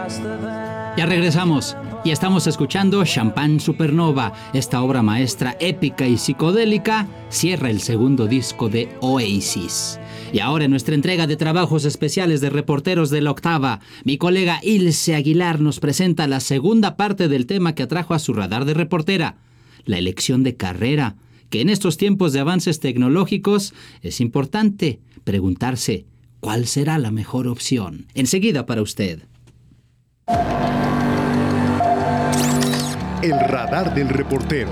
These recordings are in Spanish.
Ya regresamos y estamos escuchando Champagne Supernova. Esta obra maestra épica y psicodélica cierra el segundo disco de Oasis. Y ahora en nuestra entrega de trabajos especiales de reporteros de la Octava, mi colega Ilse Aguilar nos presenta la segunda parte del tema que atrajo a su radar de reportera, la elección de carrera, que en estos tiempos de avances tecnológicos es importante preguntarse cuál será la mejor opción. Enseguida para usted. El radar del reportero.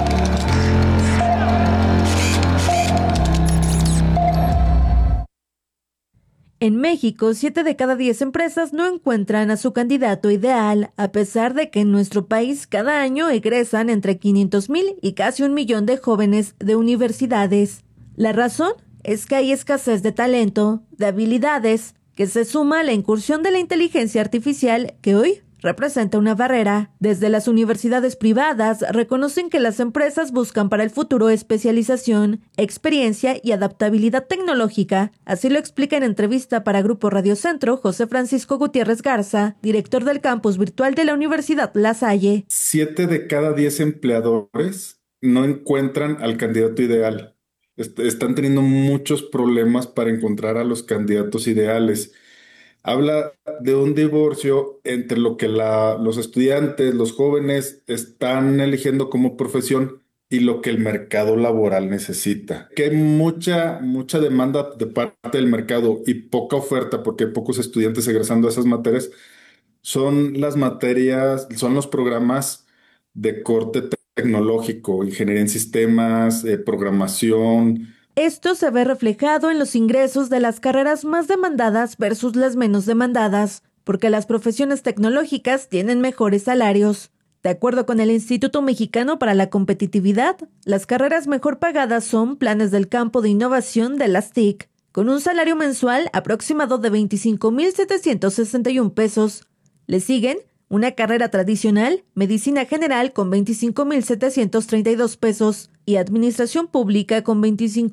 En México, 7 de cada 10 empresas no encuentran a su candidato ideal, a pesar de que en nuestro país cada año egresan entre 500,000 y casi 1,000,000 de jóvenes de universidades. La razón es que hay escasez de talento, de habilidades, que se suma a la incursión de la inteligencia artificial que hoy representa una barrera. Desde las universidades privadas reconocen que las empresas buscan para el futuro especialización, experiencia y adaptabilidad tecnológica. Así lo explica en entrevista para Grupo Radio Centro José Francisco Gutiérrez Garza, director del campus virtual de la Universidad La Salle. 7 de cada 10 empleadores no encuentran al candidato ideal. Están teniendo muchos problemas para encontrar a los candidatos ideales. Habla de un divorcio entre lo que los estudiantes, los jóvenes están eligiendo como profesión y lo que el mercado laboral necesita. Que hay mucha demanda de parte del mercado y poca oferta porque hay pocos estudiantes egresando a esas materias. Son los programas de corte tecnológico, ingeniería en sistemas, programación. Esto se ve reflejado en los ingresos de las carreras más demandadas versus las menos demandadas, porque las profesiones tecnológicas tienen mejores salarios. De acuerdo con el Instituto Mexicano para la Competitividad, las carreras mejor pagadas son planes del campo de innovación de las TIC, con un salario mensual aproximado de 25,761 pesos. Le siguen una carrera tradicional, medicina general con 25,732 pesos y administración pública con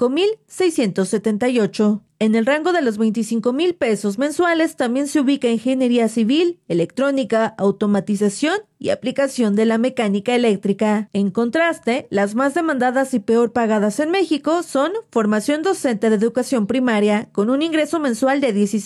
25,678. En el rango de los 25,000 pesos mensuales también se ubica ingeniería civil, electrónica, automatización y aplicación de la mecánica eléctrica. En contraste, las más demandadas y peor pagadas en México son formación docente de educación primaria, con un ingreso mensual de